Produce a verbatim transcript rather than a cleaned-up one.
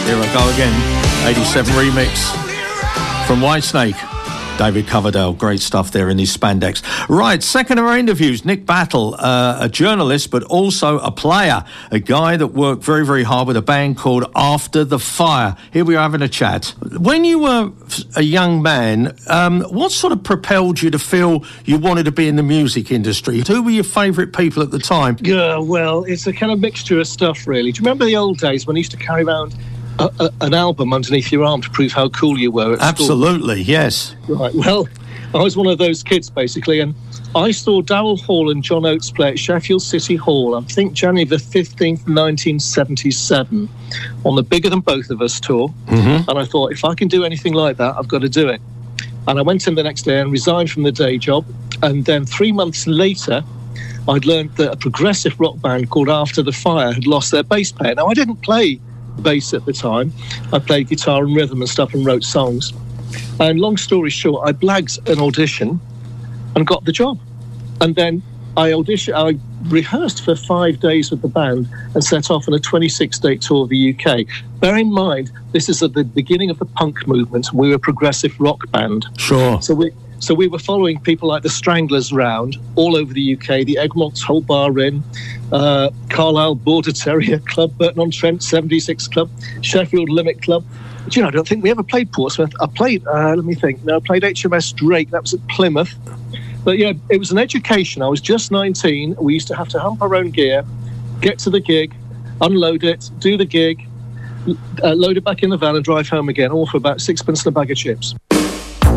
Here I go again. eighty-seven remix from Whitesnake. David Coverdale, great stuff there in his spandex. Right, second of our interviews, Nick Battle, uh, a journalist, but also a player, a guy that worked very, very hard with a band called After the Fire. Here we are having a chat. When you were a young man, um, what sort of propelled you to feel you wanted to be in the music industry? Who were your favourite people at the time? Yeah, well, it's a kind of mixture of stuff, really. Do you remember the old days when you used to carry around A, a, an album underneath your arm to prove how cool you were at Absolutely, school? Yes. Right, well, I was one of those kids, basically, and I saw Darrell Hall and John Oates play at Sheffield City Hall, I think January the fifteenth, nineteen seventy-seven, on the Bigger Than Both of Us tour, mm-hmm. and I thought, if I can do anything like that, I've got to do it. And I went in the next day and resigned from the day job, and then three months later, I'd learned that a progressive rock band called After the Fire had lost their bass player. Now, I didn't play bass at the time. I played guitar and rhythm and stuff and wrote songs. And long story short, I blagged an audition and got the job. And then I auditioned, I rehearsed for five days with the band and set off on a twenty-six date tour of the U K. Bear in mind, this is at the beginning of the punk movement. We were a progressive rock band. Sure. So we So we were following people like the Stranglers round all over the U K, the Egmont's Hold Bar Inn, uh, Carlisle Border Terrier Club, Burton-on-Trent seventy-six Club, Sheffield Limit Club. But, you know, I don't think we ever played Portsmouth. I played, uh, let me think, no, I played H M S Drake. That was at Plymouth. But, yeah, it was an education. I was just nineteen. We used to have to hump our own gear, get to the gig, unload it, do the gig, uh, load it back in the van and drive home again, all for about sixpence and a bag of chips.